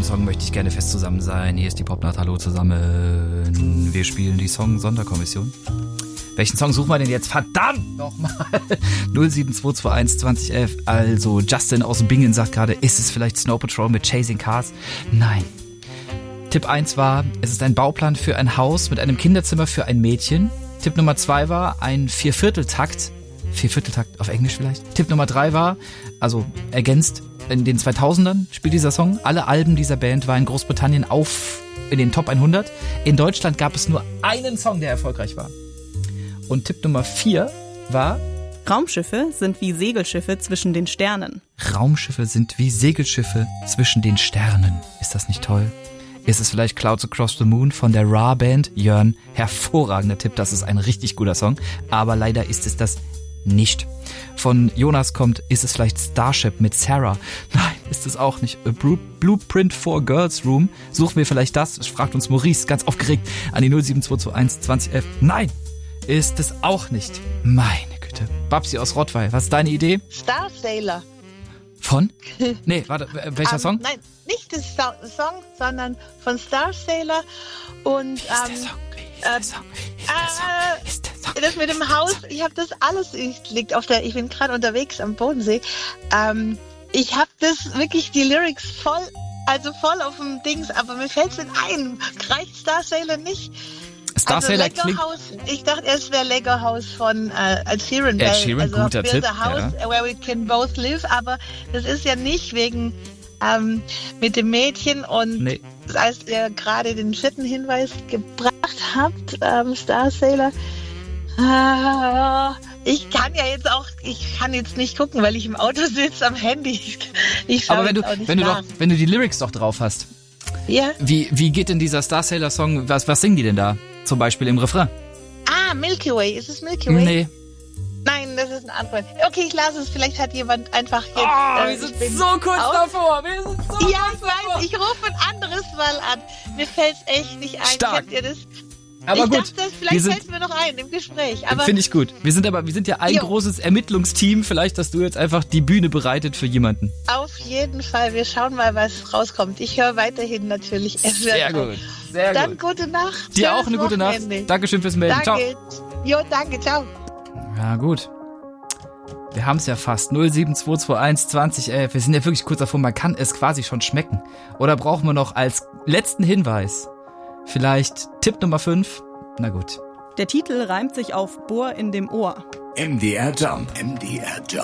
Song möchte ich gerne fest zusammen sein. Hier ist die Popnacht, hallo zusammen. Wir spielen die Song-Sonderkommission. Welchen Song suchen wir denn jetzt? Verdammt nochmal. 07221 2011. Also Justin aus Bingen sagt gerade, ist es vielleicht Snow Patrol mit Chasing Cars? Nein. Tipp 1 war, es ist ein Bauplan für ein Haus mit einem Kinderzimmer für ein Mädchen. Tipp Nummer 2 war ein Viervierteltakt auf Englisch vielleicht. Tipp Nummer 3 war, also ergänzt, in den 2000ern spielt dieser Song. Alle Alben dieser Band waren in Großbritannien in den Top 100. In Deutschland gab es nur einen Song, der erfolgreich war. Und Tipp Nummer 4 war... Raumschiffe sind wie Segelschiffe zwischen den Sternen. Raumschiffe sind wie Segelschiffe zwischen den Sternen. Ist das nicht toll? Ist es vielleicht Clouds Across the Moon von der Ra-Band? Jörn, hervorragender Tipp, das ist ein richtig guter Song. Aber leider ist es das nicht. Von Jonas kommt, ist es vielleicht Starship mit Sarah? Nein, ist es auch nicht. A Blueprint for Girls Room. Suchen wir vielleicht das? Fragt uns Maurice ganz aufgeregt an die 07221 2011. Nein, ist es auch nicht. Meine Güte. Babsi aus Rottweil, was ist deine Idee? Star Sailor. Von? Nee, warte, welcher Song? Nein, nicht das Song, sondern von Star Sailor. Und Ist der Song? das mit dem Haus, ich habe das alles, ich bin gerade unterwegs am Bodensee. Ich habe das wirklich, die Lyrics voll auf dem Dings, aber mir fällt es nicht ein. Reicht Star Sailor nicht? Star Sailor Lego klingt... House, ich dachte, es wäre Lego House von Ed Sheeran. Ed Sheeran, guter Build Tipp. a House where we can both live, aber das ist ja nicht wegen mit dem Mädchen und als ihr gerade den vierten Hinweis gebracht habt, Star Sailor, ich kann jetzt nicht gucken, weil ich im Auto sitze am Handy. Ich aber wenn du die Lyrics doch drauf hast, ja. Wie geht denn dieser Star Sailor Song, was singen die denn da? Zum Beispiel im Refrain? Milky Way, ist es Milky Way? Nee. Nein, das ist eine Antwort. Okay, ich lasse es. Vielleicht hat jemand einfach jetzt... wir sind so kurz davor. Ja, ich weiß. Ich rufe ein anderes Mal an. Mir fällt es echt nicht ein. Stark. Kennt ihr das? Aber ich gut. dachte, vielleicht fällt es mir noch ein im Gespräch. Finde ich gut. Wir sind ja ein großes Ermittlungsteam. Vielleicht, dass du jetzt einfach die Bühne bereitet für jemanden. Auf jeden Fall. Wir schauen mal, was rauskommt. Ich höre weiterhin natürlich. Sehr gut. Dann gute Nacht. Dir auch eine gute Nacht. Dankeschön fürs Melden. Danke. Ciao. Jo, danke. Ciao. Ja, gut. Wir haben es ja fast. 07221 2011. Wir sind ja wirklich kurz davor. Man kann es quasi schon schmecken. Oder brauchen wir noch als letzten Hinweis vielleicht Tipp Nummer 5? Na gut. Der Titel reimt sich auf Bohr in dem Ohr. MDR Jump.